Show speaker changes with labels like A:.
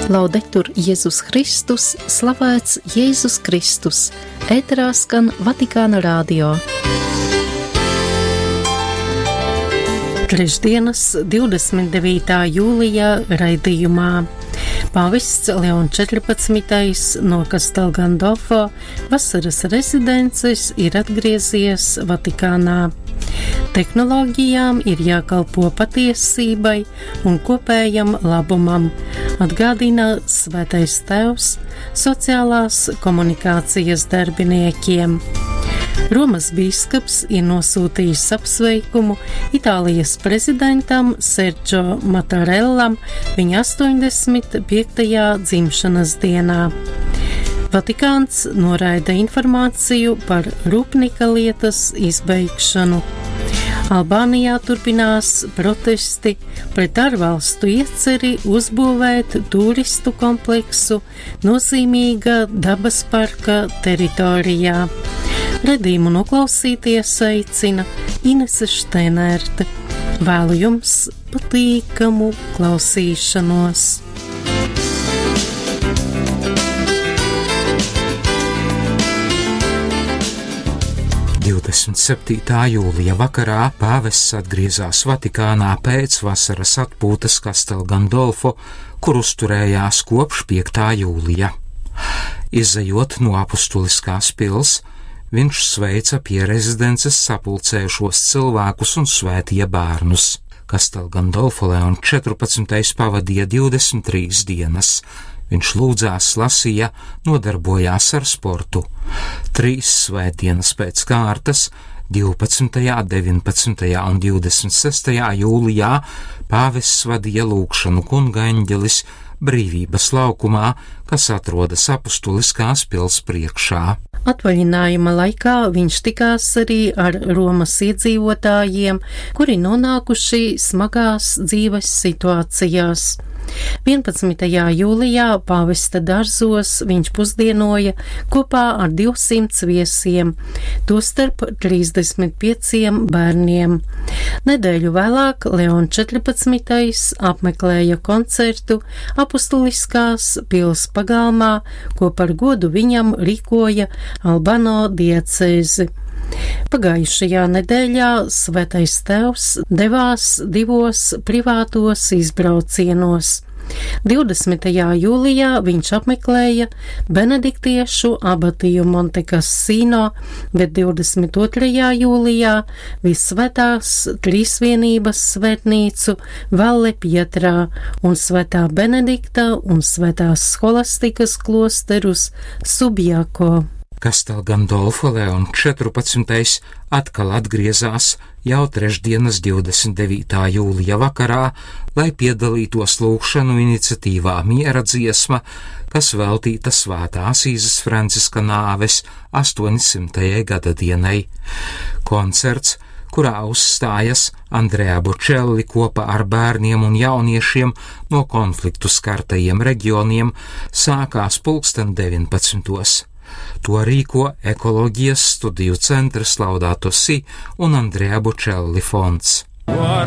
A: Laudetur Jēzus Kristus, slavēts Jēzus Kristus, ēterā skan Vatikāna radio. Trešdienas 29. jūlijā raidījumā Pāvests Leons 14. no Castel Gandolfo vasaras rezidences ir atgriezies Vatikānā. Tehnoloģijām ir jākalpo patiesībai un kopējam labumam, atgādina Svētais Tēvs sociālās komunikācijas darbiniekiem. Romas bīskaps ir nosūtījis apsveikumu Itālijas prezidentam Sergio Mattarellam viņa 85. dzimšanas dienā. Vatikāns noraida informāciju par Rupnika lietas izbeigšanu. Albānijā turpinās protesti pret ārvalstu ieceri uzbūvēt turistu kompleksu nozīmīga dabas parka teritorijā. Redījumu noklausīties aicina Inese Šteinerte. Vēlu jums patīkamu klausīšanos!
B: 27. jūlija vakarā pāvests atgriezās Vatikānā pēc vasaras atpūtas Castel Gandolfo, kur uzturējās kopš 5. jūlija. Izejot no apustuliskās pils, viņš sveica pie rezidences sapulcējušos cilvēkus un svētīja bērnus. Castel Gandolfo Leons 14. pavadīja 23 dienas. Viņš lūdzās, lasīja, nodarbojās ar sportu. 3 svētdienas pēc kārtas, 12., 19. un 26. jūlijā, pāvests vadīja lūgšanu Kunga eņģelis Brīvības laukumā, kas atrodas apustuliskās pils priekšā.
A: Atvaļinājuma laikā viņš tikās arī ar Romas iedzīvotājiem, kuri nonākuši smagās dzīves situācijās. 11. jūlijā pāvesta dārzos viņš pusdienoja kopā ar 200 viesiem, tostarp 35 bērniem. Nedēļu vēlāk Leons 14. apmeklēja koncertu apustuliskās pils pagalmā, ko par godu viņam rīkoja Albano diecēze. Pagājušajā nedēļā Svētais Tēvs devās 2 privātos izbraucienos. 20. jūlijā viņš apmeklēja benediktiešu abatiju Monte Cassino, bet 22. jūlijā Visvētās Trīsvienības svētnīcu Valle Pietrā un Svētā Benedikta un Svētās Skolastikas klosterus Subjako.
B: Castel Gandolfo Leons 14. atkal atgriezās jau trešdienas 29. jūlija vakarā, lai piedalītos lūgšanu iniciatīvā Miera dziesma, kas veltīta Svētā Asīzes Franciska nāves 800. gadadienai. Koncerts, kurā uzstājas Andrea Bocelli kopā ar bērniem un jauniešiem no konfliktu skartajiem reģioniem, sākās 19:00. To rīko Ekoloģijas studiju centrs Laudato Si un Andrea Bocelli fonds.